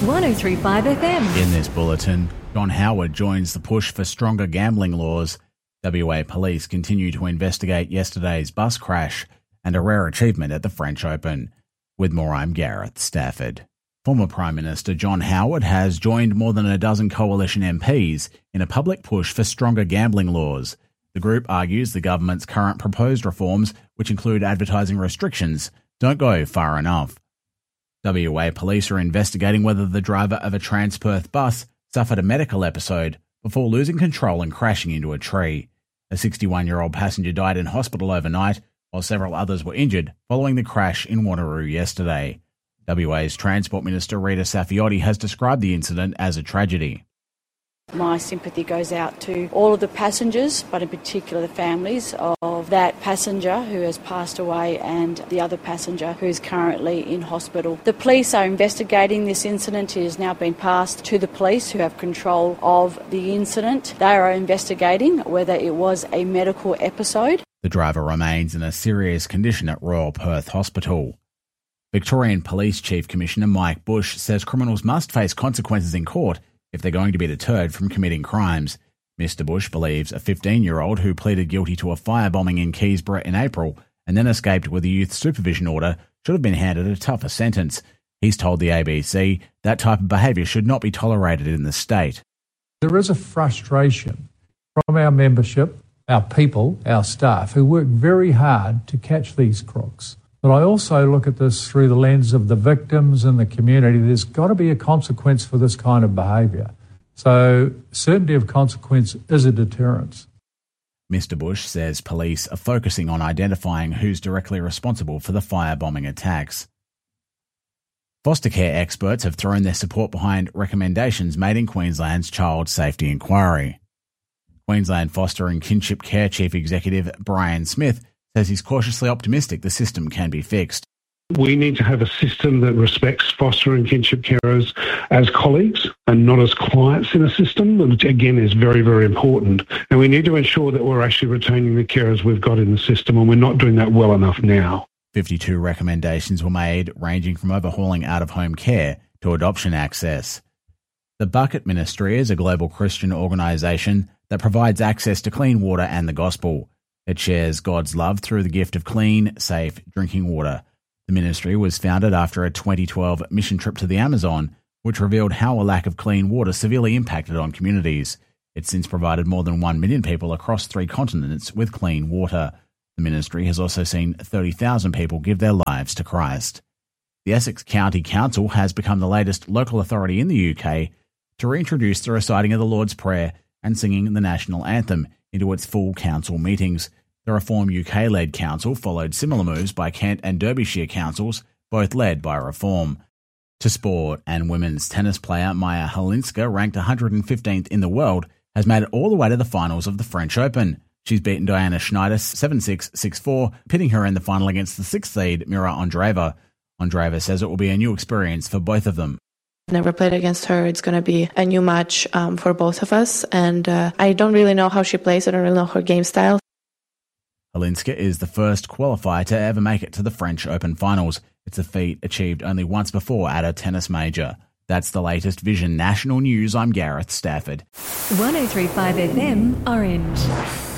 103.5 FM. In this bulletin, John Howard joins the push for stronger gambling laws. WA Police continue to investigate yesterday's bus crash and a rare achievement at the French Open. With more, I'm Gareth Stafford. Former Prime Minister John Howard has joined more than a dozen coalition MPs in a public push for stronger gambling laws. The group argues the government's current proposed reforms, which include advertising restrictions, don't go far enough. WA Police are investigating whether the driver of a Transperth bus suffered a medical episode before losing control and crashing into a tree. A 61-year-old passenger died in hospital overnight, while several others were injured following the crash in Wanneroo yesterday. WA's Transport Minister Rita Saffioti has described the incident as a tragedy. My sympathy goes out to all of the passengers, but in particular the families of that passenger who has passed away and the other passenger who is currently in hospital. The police are investigating this incident. It has now been passed to the police who have control of the incident. They are investigating whether it was a medical episode. The driver remains in a serious condition at Royal Perth Hospital. Victorian Police Chief Commissioner Mike Bush says criminals must face consequences in court if they're going to be deterred from committing crimes. Mr Bush believes a 15-year-old who pleaded guilty to a firebombing in Keysborough in April and then escaped with a youth supervision order should have been handed a tougher sentence. He's told the ABC that type of behaviour should not be tolerated in the state. There is a frustration from our membership, our people, our staff, who work very hard to catch these crooks. But I also look at this through the lens of the victims and the community. There's got to be a consequence for this kind of behaviour. So certainty of consequence is a deterrence. Mr Bush says police are focusing on identifying who's directly responsible for the firebombing attacks. Foster care experts have thrown their support behind recommendations made in Queensland's Child Safety Inquiry. Queensland Foster and Kinship Care Chief Executive Brian Smith says he's cautiously optimistic the system can be fixed. We need to have a system that respects foster and kinship carers as colleagues and not as clients in a system, which again is very, very important. And we need to ensure that we're actually retaining the carers we've got in the system, and we're not doing that well enough now. 52 recommendations were made, ranging from overhauling out-of-home care to adoption access. The Bucket Ministry is a global Christian organisation that provides access to clean water and the gospel. It shares God's love through the gift of clean, safe drinking water. The ministry was founded after a 2012 mission trip to the Amazon, which revealed how a lack of clean water severely impacted on communities. It's since provided more than 1 million people across 3 continents with clean water. The ministry has also seen 30,000 people give their lives to Christ. The Essex County Council has become the latest local authority in the UK to reintroduce the reciting of the Lord's Prayer and singing the national anthem into its full council meetings. The Reform UK-led council followed similar moves by Kent and Derbyshire councils, both led by Reform. To sport, and women's tennis player Maya Halinska, ranked 115th in the world, has made it all the way to the finals of the French Open. She's beaten Diana Schneider 7-6, 6-4, pitting her in the final against the 6th seed Mira Andreeva. Andreeva says it will be a new experience for both of them. I've never played against her. It's going to be a new match for both of us, and I don't really know how she plays. I don't really know her game style. Halinska is the first qualifier to ever make it to the French Open finals. It's a feat achieved only once before at a tennis major. That's the latest Vision National News. I'm Gareth Stafford. 103.5 FM, Orange.